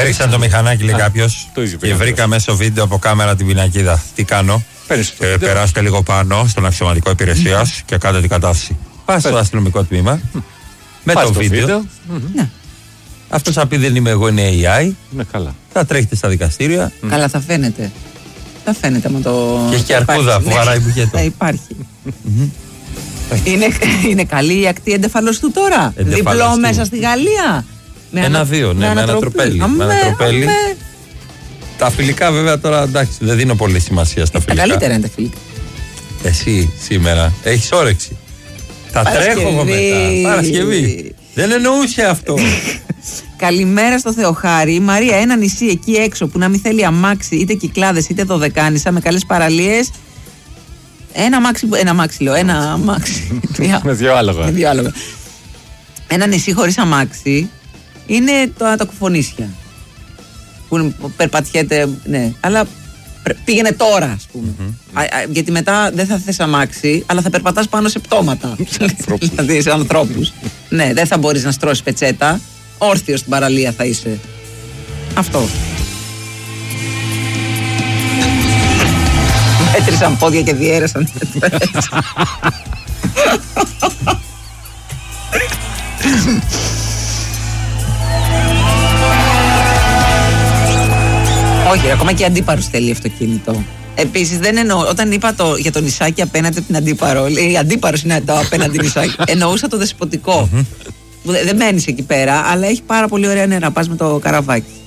Έριξαν το μηχανάκι, λέει κάποιος. Και βρήκα μέσω βίντεο από κάμερα την πινακίδα. Τι κάνω? Περάστε λίγο πάνω στον αξιωματικό υπηρεσίας και κάντε την κατάσταση. Πας στο αστυνομικό τμήμα με το βίντεο. Αυτό θα πει δεν είμαι εγώ, είναι AI. Θα τρέχετε στα δικαστήρια. Καλά, θα φαίνεται. Θα φαίνεται με το. Και έχει και αρκούδα που βαράει μπουγέτο. Θα υπάρχει. Είναι καλή η ακτή εγκεφαλός του τώρα. Διπλό μέσα στη Γαλλία. Ένα-δύο, ναι, με ανατροπέλι. Τα φιλικά βέβαια τώρα εντάξει, δεν δίνω πολύ σημασία στα φιλικά. Τα καλύτερα είναι τα φιλικά. Εσύ σήμερα έχεις όρεξη. Θα τρέχω εγώ μετά. Παρασκευή. Δεν εννοούσε αυτό. Καλημέρα στο Θεοχάρη. Η Μαρία, ένα νησί εκεί έξω που να μην θέλει αμάξι, είτε κυκλάδες είτε δωδεκάνησα, με καλές παραλίες. Ένα αμάξι. Με δύο άλογα. Ένα νησί χωρίς αμάξι είναι τα Κουφονίσια. Που περπατιέται, ναι. Αλλά πήγαινε τώρα, ας πούμε. Γιατί μετά δεν θα θες αμάξι, αλλά θα περπατάς πάνω σε πτώματα. Δηλαδή σε ανθρώπους. Ναι, δεν θα μπορείς να στρώσεις πετσέτα. Όρθιος στην παραλία θα είσαι. Αυτό. Μέτρησαν πόδια και διέρεσαν. Όχι, ακόμα και αντίπαρος θέλει αυτοκίνητο. Επίσης δεν εννοώ, όταν είπα για το νησάκι απέναντι από την αντίπαρο, η αντίπαρος είναι το απέναντι νησάκι, εννοούσα το δεσποτικό. Δεν μένεις εκεί πέρα, αλλά έχει πάρα πολύ ωραία νερά, πας με το καραβάκι.